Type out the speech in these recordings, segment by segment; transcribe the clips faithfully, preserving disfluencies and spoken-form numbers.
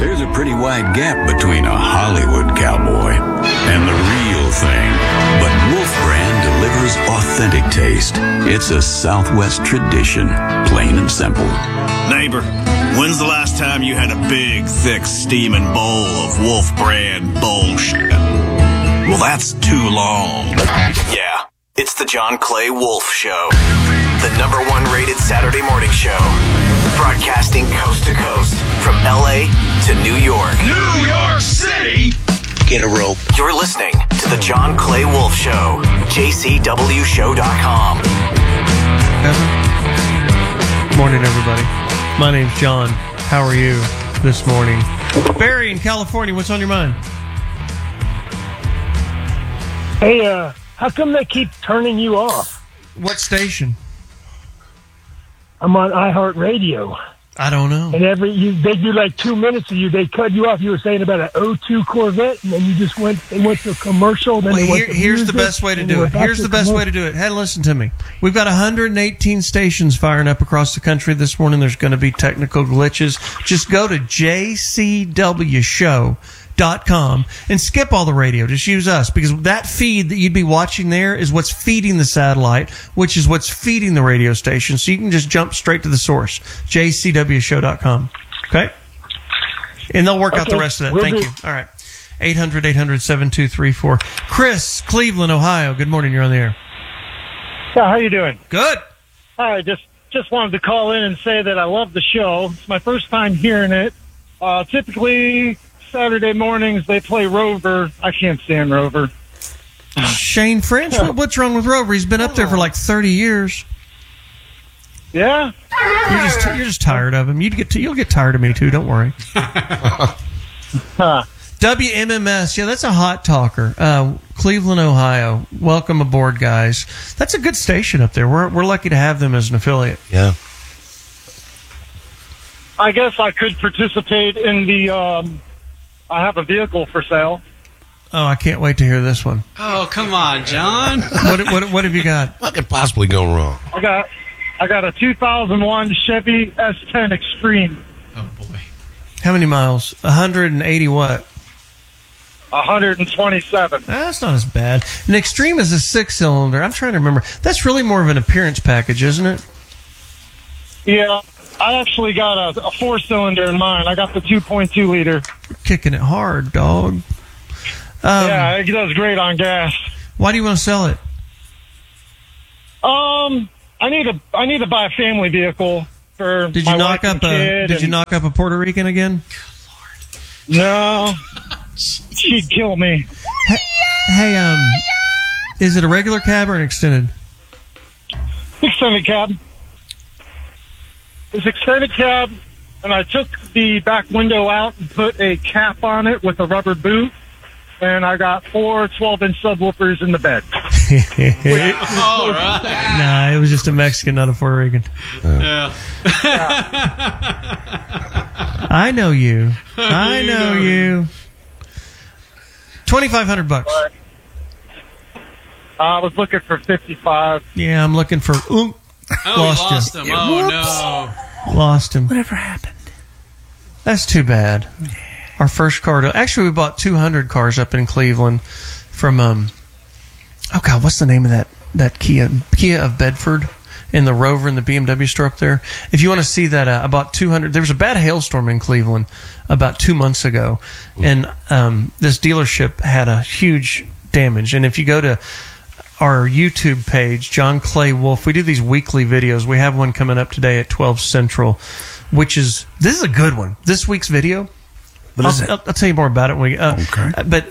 There's a pretty wide gap between a Hollywood cowboy and the real thing. But Wolf Brand delivers authentic taste. It's a Southwest tradition, plain and simple. Neighbor, when's the last time you had a big, thick, steaming bowl of Wolf Brand bullshit? Well, that's too long. Yeah, it's the John Clay Wolf Show. The number one rated Saturday morning show. Broadcasting coast to coast from L A to New York. New York City! Get a rope. You're listening to the John Clay Wolf Show. J C W show dot com. Morning, everybody. My name's John. How are you this morning? Barry in California, what's on your mind? Hey, uh, how come they keep turning you off? What station? I'm on iHeartRadio. I don't know. And every you, they do like two minutes of you. They cut you off. You were saying about an oh two Corvette, and then you just went. They went to a commercial. Then well, they went here, to here's music, the best way to and do they it. went back Here's to the best way to commercial. do it. Hey, listen to me. We've got one hundred eighteen stations firing up across the country this morning. There's going to be technical glitches. Just go to J C W show dot com and skip all the radio. Just use us, because that feed that you'd be watching there is what's feeding the satellite, which is what's feeding the radio station. So you can just jump straight to the source, J C W show dot com. Okay? And they'll work out the Okay, rest of that. will Thank do. you. All right. eight hundred, eight hundred, seven two three four. Chris, Cleveland, Ohio. Good morning. You're on the air. Yeah, how you doing? Good. Hi, just just wanted to call in and say that I love the show. It's my first time hearing it. Uh, typically, Saturday mornings they play Rover. I can't stand Rover. Shane French? What, what's wrong with Rover? He's been up there for like thirty years. Yeah? You're just you're just tired of him. You'd get to, you'll get tired of me too. Don't worry. Huh. W M M S, yeah, that's a hot talker. Uh, Cleveland, Ohio. Welcome aboard, guys. That's a good station up there. We're we're lucky to have them as an affiliate. Yeah. I guess I could participate in the. Um, I have a vehicle for sale. Oh, I can't wait to hear this one. Oh, come on, John. What what what have you got? What could possibly go wrong? I got. I got a two thousand one Chevy S ten Extreme. Oh, boy. How many miles? one hundred eighty what? one hundred twenty-seven. That's not as bad. An Extreme is a six-cylinder. I'm trying to remember. That's really more of an appearance package, isn't it? Yeah, I actually got a, a four-cylinder in mine. I got the two point two liter. You're kicking it hard, dog. Um, Yeah, it does great on gas. Why do you want to sell it? Um, I need to I need to buy a family vehicle for Did my you knock wife up and a kid. Did you and- knock up a Puerto Rican again? No, she'd kill me. Hey, hey, um, is it a regular cab or an extended? Extended cab. It's extended cab, and I took the back window out and put a cap on it with a rubber boot, and I got four twelve-inch subwoofers in the bed. All right. Nah, it was just a Mexican, not a Puerto Rican. Yeah. I know you. I You know know you. Twenty-five hundred bucks. I was looking for fifty-five. Yeah, I'm looking for. Ooh, Oh, Lost we lost you. him. Oh, no. lost him. Whatever happened? That's too bad. Our first car. To, actually, we bought two hundred cars up in Cleveland from. Um, oh God, what's the name of that that Kia Kia of Bedford? In the Rover and the B M W store up there. If you want to see that, uh, I bought two hundred. There was a bad hailstorm in Cleveland about two months ago, and um, this dealership had a huge damage. And if you go to our YouTube page, John Clay Wolf, we do these weekly videos. We have one coming up today at twelve Central, which is, this is a good one. This week's video. What is I'll, it? I'll, I'll tell you more about it when we, uh, Okay. uh, but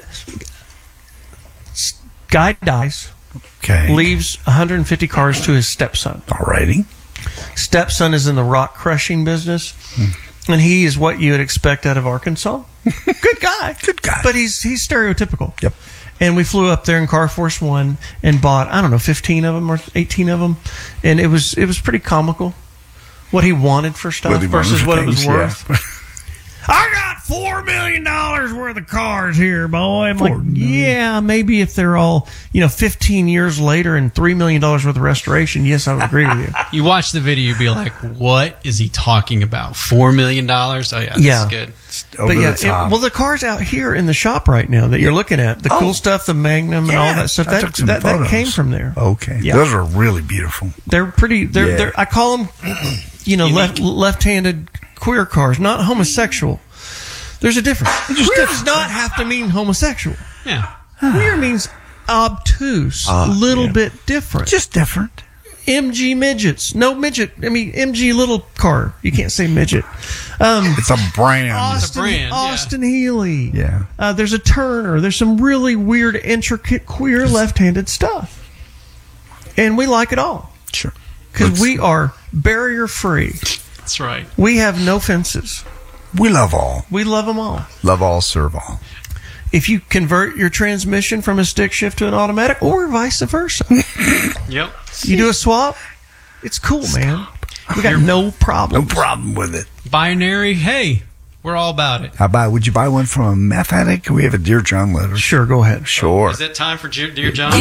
guy dies. Okay. Leaves one hundred fifty cars to his stepson. Alrighty. Stepson is in the rock crushing business, and he is what you would expect out of Arkansas. Good guy. Good guy. But he's he's stereotypical. Yep. And we flew up there in Car Force One and bought, I don't know, fifteen of them or eighteen of them, and it was it was pretty comical what he wanted for stuff What he wanted versus for what it things, was yeah. worth. I got four million dollars worth of cars here, boy. I'm like, yeah, maybe if they're all, you know, fifteen years later and three million dollars worth of restoration, yes, I would agree with you. You watch the video, you'd be like, what is he talking about? Four million dollars? Oh, yeah, that's Yeah. good. Over But yeah, the top. it- well, the cars out here in the shop right now that you're looking at, the cool stuff, the Magnum and all that stuff, I that, took some that, that photos. came from there. Okay. Yeah. Those are really beautiful. They're pretty. They're. Yeah. They're I call them, you know, left left-handed queer cars, not homosexual. There's a difference. Queer does not have to mean homosexual. Yeah. Queer means obtuse, a little yeah. bit different. Just different. M G midgets, no midget. I mean M G little car. You can't say midget. Um, It's a brand. Austin, brand, yeah. Austin Healy. Yeah. Uh, there's a Turner. There's some really weird, intricate, queer left-handed stuff, and we like it all Sure. because we are barrier-free. That's right. We have no fences. We love all. We love them all. Love all, serve all. If you convert your transmission from a stick shift to an automatic, or vice versa, Yep. you do a swap. It's cool, man. We got no No problem. problem with it. Binary, hey, we're all about it. How about, would you buy one from a meth addict? We have a Dear John letter. Sure, go ahead. Sure. Is it time for Dear Dear John?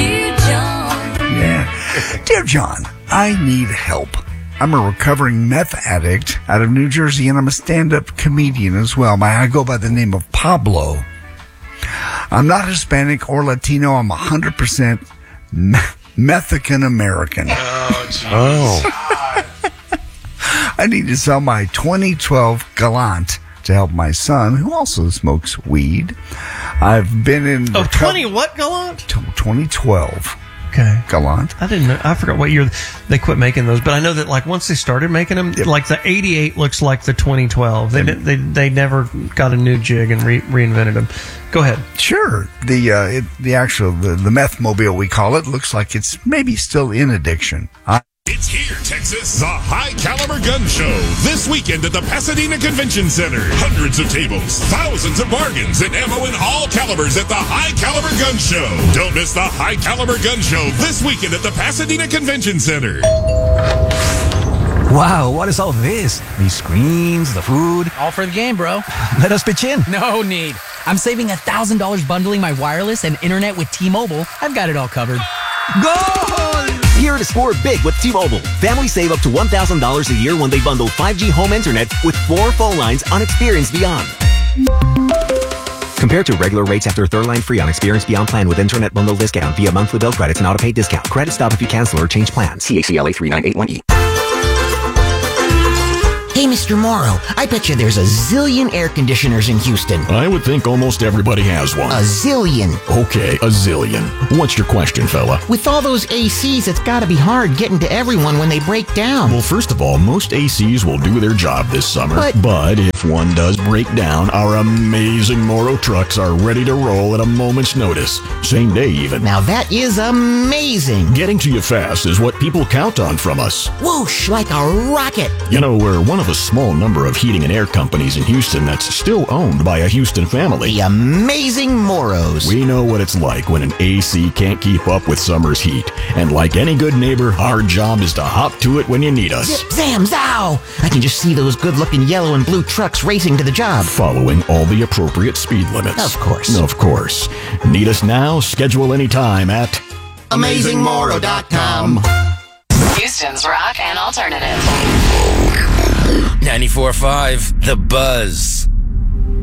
Yeah. Dear John, I need help. I'm a recovering meth addict out of New Jersey, and I'm a stand-up comedian as well. My, I go by the name of Pablo. I'm not Hispanic or Latino. I'm one hundred percent me- Mexican American. Oh. I need to sell my twenty twelve Galant to help my son, who also smokes weed. I've been in... Oh, reco- twenty what, Gallant? t- twenty twelve Okay. Galant. I didn't know. I forgot what year they quit making those, but I know that like once they started making them, like the eighty-eight looks like the twenty twelve. They did- they they never got a new jig and re- reinvented them. Go ahead. Sure. The uh, it, the actual the, the meth mobile we call it looks like it's maybe still in addiction. I, It's here, Texas, the High Caliber Gun Show. This weekend at the Pasadena Convention Center. Hundreds of tables, thousands of bargains, and ammo in all calibers at the High Caliber Gun Show. Don't miss the High Caliber Gun Show this weekend at the Pasadena Convention Center. Wow, what is all this? These screens, the food. All for the game, bro. Let us pitch in. No need. I'm saving one thousand dollars bundling my wireless and internet with T-Mobile. I've got it all covered. Goal! Here to score big with T-Mobile. Families save up to one thousand dollars a year when they bundle five G home internet with four phone lines on Experience Beyond. Compared to regular rates after third line free on Experience Beyond plan with internet bundle discount via monthly bill credits and auto-pay discount. Credit stop if you cancel or change plans. C A C L A three nine eight one E. Hey, Mister Morrow, I bet you there's a zillion air conditioners in Houston. I would think almost everybody has one. A zillion. Okay, a zillion. What's your question, fella? With all those A Cs, it's gotta be hard getting to everyone when they break down. Well, first of all, most A Cs will do their job this summer. But- but if one does break down, our amazing Morrow trucks are ready to roll at a moment's notice. Same day, even. Now that is amazing. Getting to you fast is what people count on from us. Whoosh, like a rocket. You know, we're one of a small number of heating and air companies in Houston that's still owned by a Houston family. The amazing Morrows. We know what it's like when an A C can't keep up with summer's heat. And like any good neighbor, our job is to hop to it when you need us. Zip, zam, zow. I can just see those good-looking yellow and blue trucks racing to the job. Following all the appropriate speed limits. Of course. Of course. Need us now? Schedule anytime at amazing morrow dot com. Houston's rock and alternative. ninety-four point five The Buzz.